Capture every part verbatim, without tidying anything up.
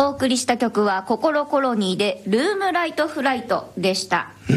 お送りした曲はココロコロニーでルームライトフライトでした、うん、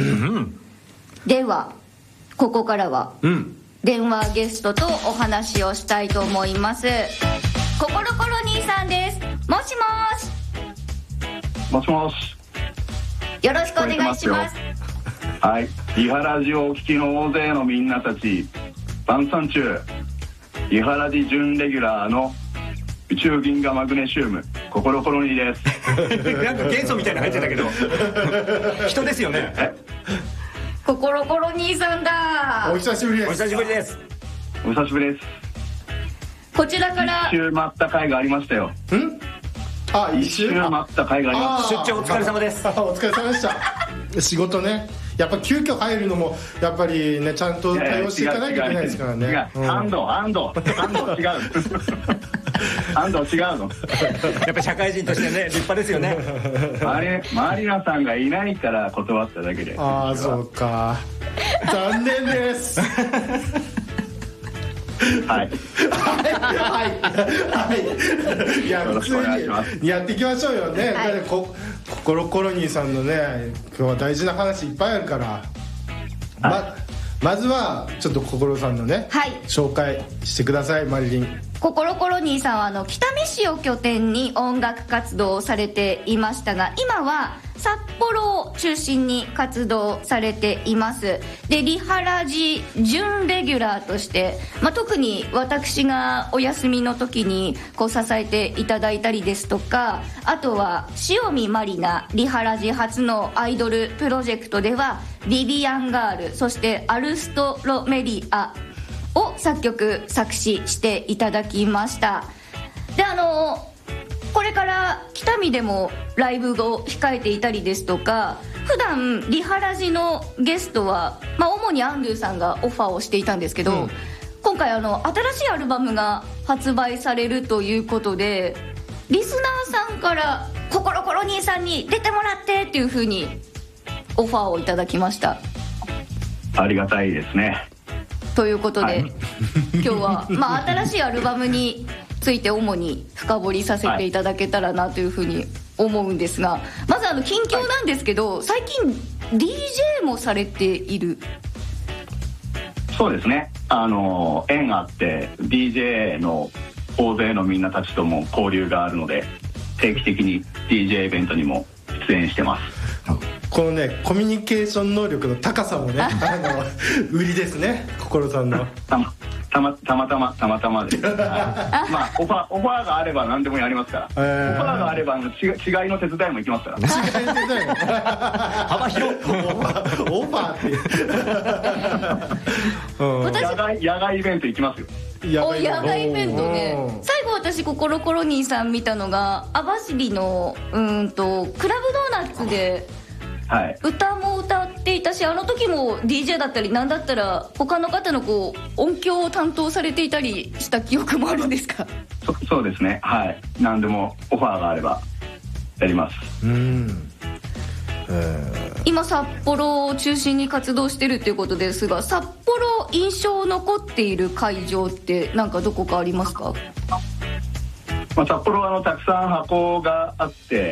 ではここからは、うん、電話ゲストとお話をしたいと思います。ココロコロニーさんです。もしもし。 もしもし。 よろしくお願いします。 はい、リハラジをお聞きの大勢のみんなたち、晩餐中、リハラジ準レギュラーの宇宙銀河マグネシウムココロコロニーですなんか元素みたいなの入ってたけど人ですよね。 ココロコロニーさんだ。 お久しぶりです。 お久しぶりです。 お久しぶりです。 こちらから一周回った回がありましたよ。んあ、 一周回った回がありました。 出張お疲れ様です。 お疲れ様でした仕事ね、やっぱ急遽入るのもやっぱりね、ちゃんと対応していかないといけないですからね。 違う、安藤安藤安藤違う安藤違うのやっぱ社会人としてね、立派ですよね。 マリマリナさんがいないから断っただけで。 ああ、そうか、残念ですはいはいはいいや、普通にやっていきましょうよね、はい、だこココロコロニーさんのね、今日は大事な話いっぱいあるから、ま, まずはちょっとココロさんのね、はい、紹介してください。マリリン。 ココロコロニーさんはあの北見市を拠点に音楽活動をされていましたが、今は札幌を中心に活動されています。で、リハラジ準レギュラーとして、まあ、特に私がお休みの時にこう支えていただいたりですとか、あとは塩見まりな、リハラジ初のアイドルプロジェクトではビビアンガール、そしてアルストロメリアを作曲作詞していただきました。で、あのこれから北見でもライブを控えていたりですとか、普段リハラジのゲストは、まあ、主にアンドゥさんがオファーをしていたんですけど、うん、今回あの新しいアルバムが発売されるということで、リスナーさんからココロコロニーさんに出てもらってっていう風にオファーをいただきました。 ありがたいですね。 ということで、はい、今日は、まあ、新しいアルバムについて主に深掘りさせていただけたらなというふうに思うんですが、まずあの近況なんですけど、はい、最近 ディージェー もされている。 そうですね、あの縁があって ディージェー の大勢のみんなたちとも交流があるので、定期的に ディージェー イベントにも出演してます。 このね、コミュニケーション能力の高さもねあの売りですね、心さんの。 たまたまたまたまたまたまです、はい、まあオファーオファーがあれば何でもやりますから、えー、オファーがあればあのち違いの手伝いも行きますから。違いの手伝いも幅広オファーってうん、野外野外イベント行きますよ。 お野外イベントね。最後私ココロコロニーさん見たのが網走のうんとクラブドーナツで、はい、歌も歌っていたし、あの時も ディージェー だったり何だったら他の方のこう音響を担当されていたりした記憶もあるんですか？ そ, そうですね、はい、何でもオファーがあればやります。うん、 えー、今札幌を中心に活動してるっていうことですが、札幌印象残っている会場って何かどこかありますか？ まあ、札幌はあのたくさん箱があって、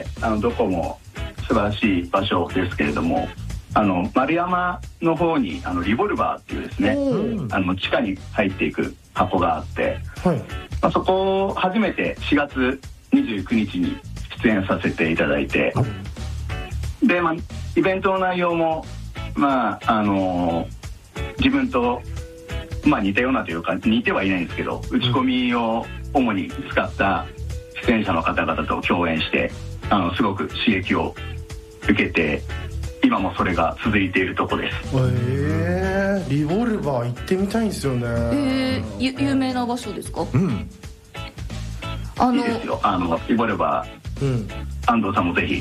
あのどこも素晴らしい場所ですけれども、あの丸山の方にあのリボルバーっていうですね、あの地下に入っていく箱があって、はい、まあ、そこを初めてしがつにじゅうくにちに出演させていただいて、で、まあ、イベントの内容も、まああの自分と、まあ、似たようなというか似てはいないんですけど、打ち込みを主に使った出演者の方々と共演して、あのすごく刺激を受けて、今もそれが続いているとこです。 えー、リボルバー行ってみたいんですよね。 えー、ゆ有名な場所ですか？ うん、 あのいいですよ、あのリボルバー、うん、安藤さんもぜひ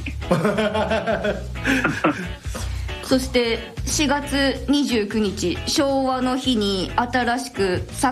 そしてしがつにじゅうくにち、昭和の日に新しく